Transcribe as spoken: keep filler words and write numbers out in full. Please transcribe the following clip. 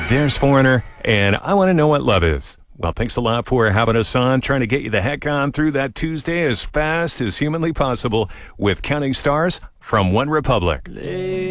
There's Foreigner, and I Want to Know What Love Is. Well, thanks a lot for having us on, trying to get you the heck on through that Tuesday as fast as humanly possible with Counting Stars from One Republic. Lay